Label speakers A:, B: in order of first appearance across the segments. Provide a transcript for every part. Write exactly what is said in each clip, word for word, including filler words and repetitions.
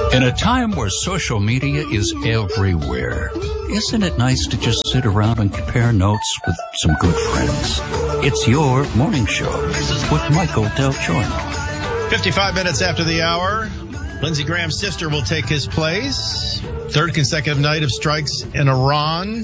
A: In a time where social media is everywhere, isn't it nice to just sit around and compare notes with some good friends? It's your morning show with Michael Del Giorno.
B: fifty-five minutes after the hour, Lindsey Graham's sister will take his place. Third consecutive night of strikes in Iran.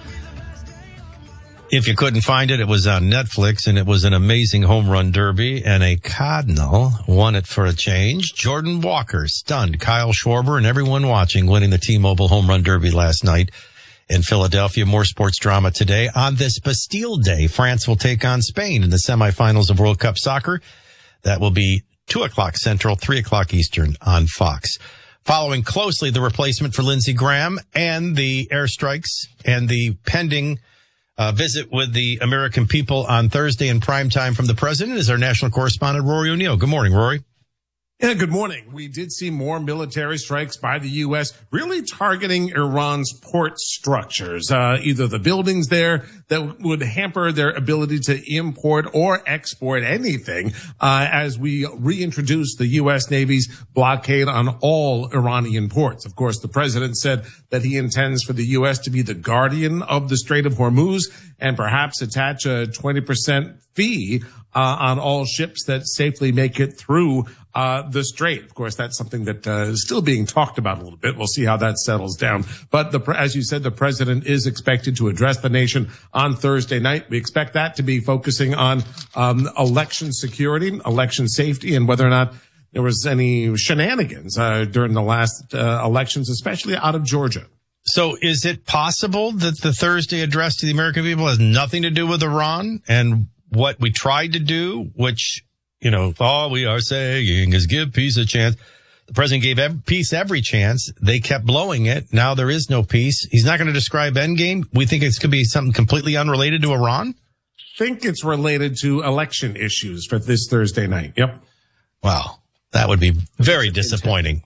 B: If you couldn't find it, it was on Netflix, and it was an amazing home run derby, and a Cardinal won it for a change. Jordan Walker stunned Kyle Schwarber and everyone watching, winning the T-Mobile home run derby last night in Philadelphia. More sports drama today. On this Bastille Day, France will take on Spain in the semifinals of World Cup Soccer. That will be two o'clock Central, three o'clock Eastern on Fox. Following closely the replacement for Lindsey Graham and the airstrikes and the pending Uh, visit with the American people on Thursday in primetime from the president is our national correspondent, Rory O'Neill. Good morning, Rory.
C: Yeah, good morning. We did see more military strikes by the U S really targeting Iran's port structures, uh, either the buildings there that would hamper their ability to import or export anything, uh, as we reintroduce the U S Navy's blockade on all Iranian ports. Of course, the president said that he intends for the U S to be the guardian of the Strait of Hormuz and perhaps attach a twenty percent fee uh, on all ships that safely make it through uh the strait. Of course, that's something that uh, is still being talked about a little bit. We'll see how that settles down. But the, as you said, the president is expected to address the nation on Thursday night. We expect that to be focusing on um election security, election safety, and whether or not there was any shenanigans uh during the last uh, elections, especially out of Georgia.
B: So is it possible that the Thursday address to the American people has nothing to do with Iran and what we tried to do, which, you know, all we are saying is give peace a chance. The president gave every, peace every chance. They kept blowing it. Now there is no peace. He's not going to describe endgame. We think it's going to be something completely unrelated to Iran?
C: I think it's related to election issues for this Thursday night. Yep.
B: Wow. That would be very disappointing.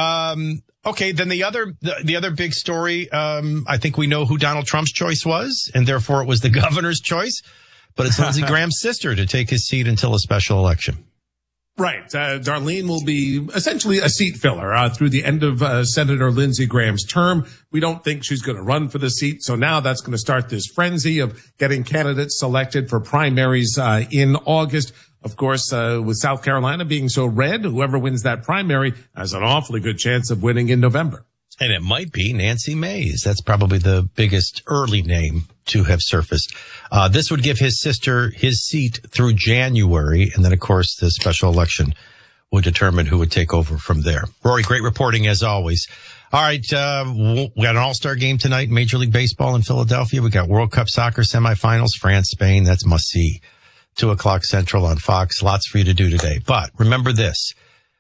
B: Um, okay. Then the other, the, the other big story, um, I think we know who Donald Trump's choice was, and therefore it was the governor's choice. But it's Lindsey Graham's sister to take his seat until a special election.
C: Right. Uh, Darlene will be essentially a seat filler uh, through the end of uh, Senator Lindsey Graham's term. We don't think she's going to run for the seat. So now that's going to start this frenzy of getting candidates selected for primaries uh, in August. Of course, uh, with South Carolina being so red, whoever wins that primary has an awfully good chance of winning in November.
B: And it might be Nancy Mace. That's probably the biggest early name to have surfaced. Uh, this would give his sister his seat through January. And then, of course, the special election would determine who would take over from there. Rory, great reporting as always. All right. Uh, we got an all-star game tonight, Major League Baseball in Philadelphia. We got World Cup Soccer semifinals, France, Spain. That's must see. Two o'clock Central on Fox. Lots for you to do today. But remember this.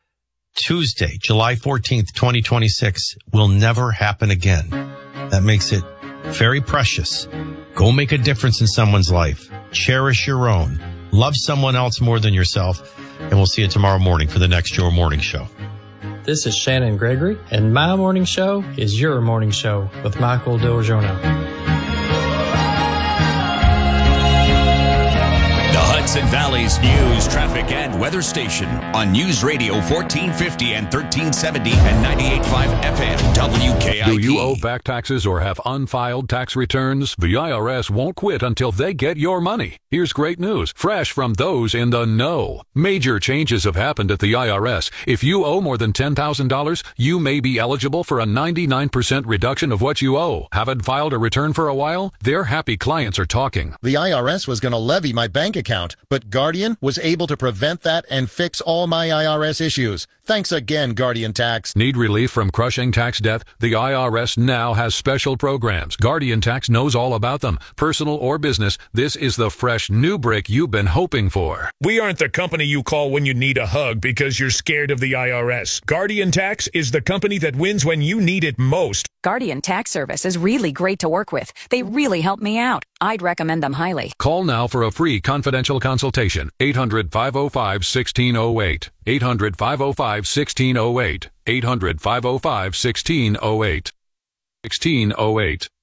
B: Tuesday, July fourteenth, twenty twenty-six will never happen again. That makes it very precious. Go make a difference in someone's life. Cherish your own. Love someone else more than yourself. And we'll see you tomorrow morning for the next Your Morning Show.
D: This is Shannon Gregory, and my morning show is Your Morning Show with Michael Del Giorno.
E: Hudson Valley's news, traffic, and weather station on News Radio fourteen fifty and thirteen seventy and ninety-eight point five F M W K I P.
F: Do you owe back taxes or have unfiled tax returns? The I R S won't quit until they get your money. Here's great news, fresh from those in the know. Major changes have happened at the I R S. If you owe more than ten thousand dollars, you may be eligible for a ninety-nine percent reduction of what you owe. Haven't filed a return for a while? Their happy clients are talking.
G: The I R S was going to levy my bank account, but Guardian was able to prevent that and fix all my I R S issues. Thanks again, Guardian Tax.
F: Need relief from crushing tax debt? The I R S now has special programs. Guardian Tax knows all about them. Personal or business, this is the fresh new break you've been hoping for.
H: We aren't the company you call when you need a hug because you're scared of the I R S. Guardian Tax is the company that wins when you need it most.
I: Guardian Tax Service is really great to work with. They really help me out. I'd recommend them highly.
F: Call now for a free confidential consultation. eight hundred, five oh five, one six oh eight. eight hundred, five oh five, one six oh eight. eight hundred, five oh five, one six oh eight. one six oh eight.